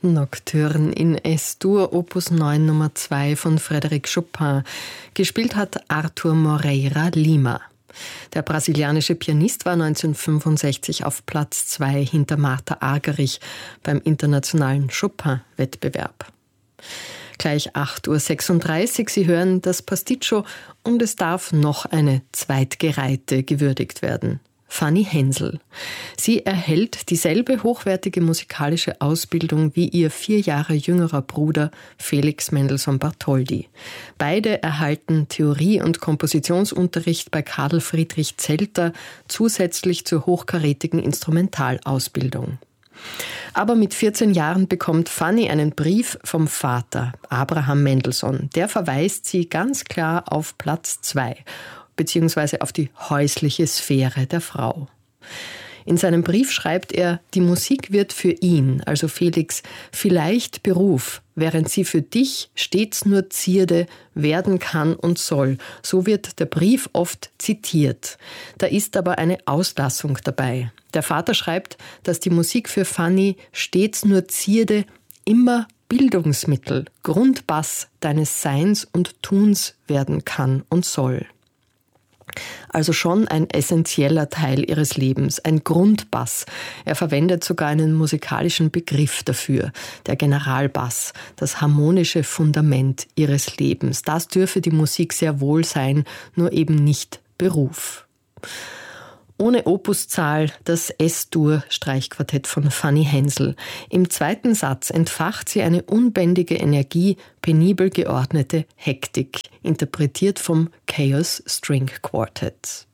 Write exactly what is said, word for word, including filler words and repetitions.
Nocturne in S-Dur, Opus neun Nummer zwei von Frédéric Chopin. Gespielt hat Arthur Moreira Lima. Der brasilianische Pianist war neunzehnhundertfünfundsechzig auf Platz zwei hinter Martha Argerich beim internationalen Chopin-Wettbewerb. Gleich acht Uhr sechsunddreißig, Sie hören das Pasticcio und es darf noch eine Zweitgereihte gewürdigt werden. Fanny Hensel. Sie erhält dieselbe hochwertige musikalische Ausbildung wie ihr vier Jahre jüngerer Bruder Felix Mendelssohn Bartholdy. Beide erhalten Theorie- und Kompositionsunterricht bei Karl Friedrich Zelter zusätzlich zur hochkarätigen Instrumentalausbildung. Aber mit vierzehn Jahren bekommt Fanny einen Brief vom Vater, Abraham Mendelssohn. Der verweist sie ganz klar auf Platz zwei. Beziehungsweise auf die häusliche Sphäre der Frau. In seinem Brief schreibt er, die Musik wird für ihn, also Felix, vielleicht Beruf, während sie für dich stets nur Zierde werden kann und soll. So wird der Brief oft zitiert. Da ist aber eine Auslassung dabei. Der Vater schreibt, dass die Musik für Fanny stets nur Zierde, immer Bildungsmittel, Grundbass deines Seins und Tuns werden kann und soll. Also schon ein essentieller Teil ihres Lebens, ein Grundbass. Er verwendet sogar einen musikalischen Begriff dafür, der Generalbass, das harmonische Fundament ihres Lebens. Das dürfe die Musik sehr wohl sein, nur eben nicht Beruf. Ohne Opuszahl das S-Dur-Streichquartett von Fanny Hensel. Im zweiten Satz entfacht sie eine unbändige Energie, penibel geordnete Hektik, interpretiert vom Chaos String Quartet.